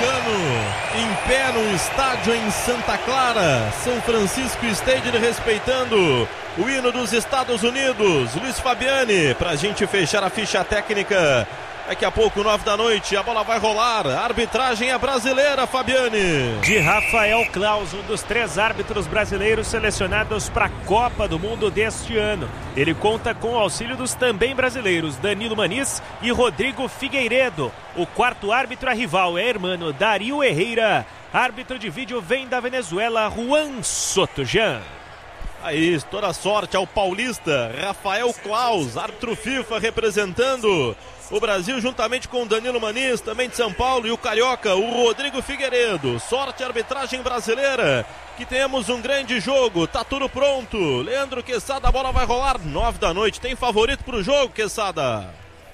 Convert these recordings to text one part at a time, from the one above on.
americano, em pé no estádio em Santa Clara, São Francisco Stadium, respeitando o hino dos Estados Unidos. Luiz Fabiani, pra gente fechar a ficha técnica. Daqui a pouco, 9 da noite, a bola vai rolar. A arbitragem é brasileira, Fabiani. De Rafael Claus, um dos 3 árbitros brasileiros selecionados para a Copa do Mundo deste ano. Ele conta com o auxílio dos também brasileiros Danilo Maniz e Rodrigo Figueiredo. O quarto árbitro rival é irmão Dario Herrera. Árbitro de vídeo vem da Venezuela, Juan Sotojan. Aí, toda sorte ao paulista Rafael Claus, árbitro FIFA, representando o Brasil juntamente com o Danilo Maniz, também de São Paulo, e o carioca, o Rodrigo Figueiredo. Sorte a arbitragem brasileira, que temos um grande jogo, tá tudo pronto. Leandro Quesada, a bola vai rolar, 9 da noite. Tem favorito pro jogo, Quesada?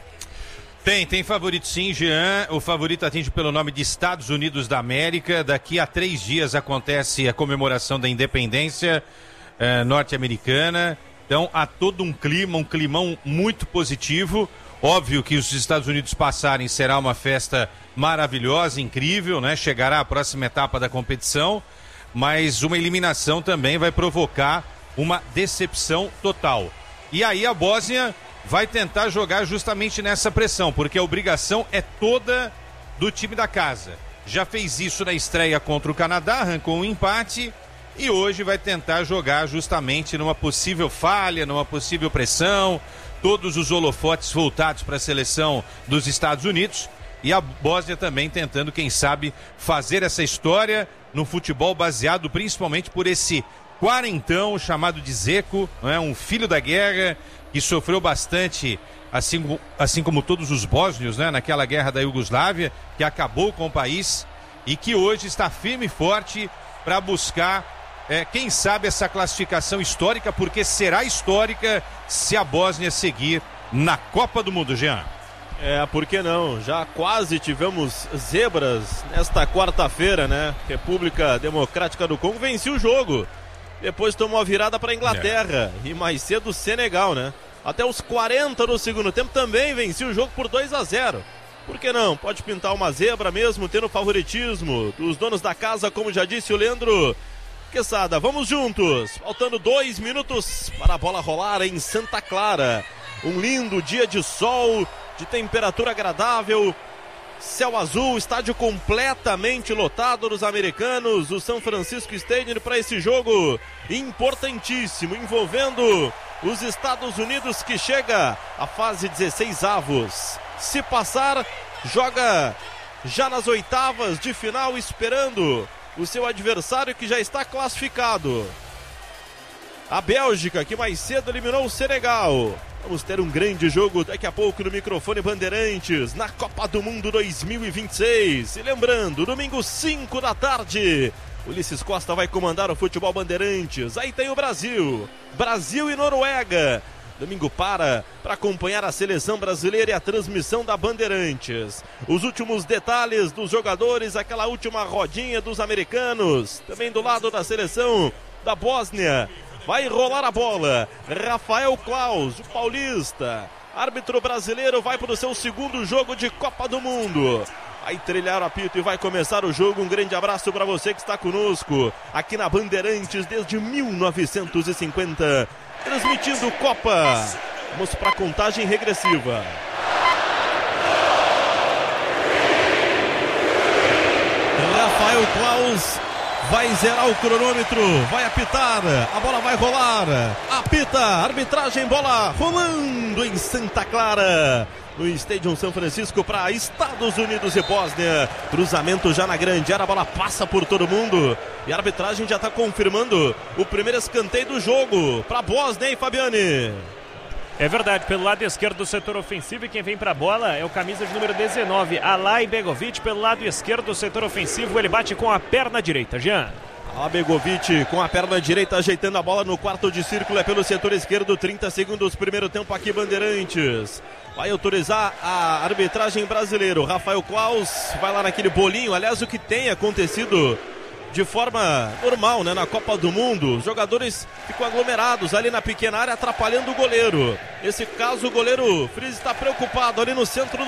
Tem favorito sim, Jean. O favorito atinge pelo nome de Estados Unidos da América. Daqui a 3 dias acontece a comemoração da independência norte-americana. Então há todo um climão muito positivo. Óbvio que os Estados Unidos passarem será uma festa maravilhosa, incrível, né? Chegará a próxima etapa da competição, mas uma eliminação também vai provocar uma decepção total. E aí a Bósnia vai tentar jogar justamente nessa pressão, porque a obrigação é toda do time da casa. Já fez isso na estreia contra o Canadá, arrancou um empate, e hoje vai tentar jogar justamente numa possível falha, numa possível pressão. Todos os holofotes voltados para a seleção dos Estados Unidos, e a Bósnia também tentando, quem sabe, fazer essa história no futebol baseado principalmente por esse quarentão chamado de Zeco, não é? Um filho da guerra que sofreu bastante, assim como todos os bósnios, né? Naquela guerra da Iugoslávia, que acabou com o país e que hoje está firme e forte para buscar quem sabe essa classificação histórica, porque será histórica se a Bósnia seguir na Copa do Mundo, Jean. Por que não? Já quase tivemos zebras nesta quarta-feira, né? República Democrática do Congo venceu o jogo. Depois tomou a virada para a Inglaterra. E mais cedo o Senegal, né? Até os 40 do segundo tempo também venceu o jogo por 2-0. Por que não? Pode pintar uma zebra mesmo, tendo favoritismo dos donos da casa, como já disse o Leandro Quesada. Vamos juntos, faltando 2 minutos para a bola rolar em Santa Clara. Um lindo dia de sol, de temperatura agradável, céu azul, estádio completamente lotado dos americanos, o São Francisco Stadium, para esse jogo importantíssimo, envolvendo os Estados Unidos, que chega à fase 16avos. Se passar, joga já nas oitavas de final, esperando o seu adversário, que já está classificado. A Bélgica, que mais cedo eliminou o Senegal. Vamos ter um grande jogo daqui a pouco no microfone Bandeirantes, na Copa do Mundo 2026. E lembrando, domingo 5 da tarde, Ulisses Costa vai comandar o Futebol Bandeirantes. Aí tem o Brasil e Noruega. Domingo para acompanhar a seleção brasileira e a transmissão da Bandeirantes. Os últimos detalhes dos jogadores, aquela última rodinha dos americanos. Também do lado da seleção da Bósnia. Vai rolar a bola. Rafael Claus, o paulista, árbitro brasileiro, vai para o seu segundo jogo de Copa do Mundo. Vai trilhar o apito e vai começar o jogo. Um grande abraço para você que está conosco aqui na Bandeirantes desde 1950. Transmitindo Copa. Vamos para a contagem regressiva. Rafael Claus vai zerar o cronômetro, vai apitar, a bola vai rolar, apita, arbitragem, bola rolando em Santa Clara, no Estádio São Francisco, para Estados Unidos e Bósnia. Cruzamento já na grande área, a bola passa por todo mundo e a arbitragem já está confirmando o primeiro escanteio do jogo para a Bósnia, hein, Fabiani? É verdade, pelo lado esquerdo do setor ofensivo, e quem vem para a bola é o camisa de número 19, Alay Begovic. Pelo lado esquerdo do setor ofensivo, ele bate com a perna direita. Jean. A Begovic com a perna direita ajeitando a bola no quarto de círculo, é pelo setor esquerdo. 30 segundos, primeiro tempo aqui, Bandeirantes. Vai autorizar a arbitragem brasileira. Rafael Claus vai lá naquele bolinho. Aliás, o que tem acontecido de forma normal, né, na Copa do Mundo, os jogadores ficam aglomerados ali na pequena área, atrapalhando o goleiro. Nesse caso, o goleiro Friz está preocupado ali no centro do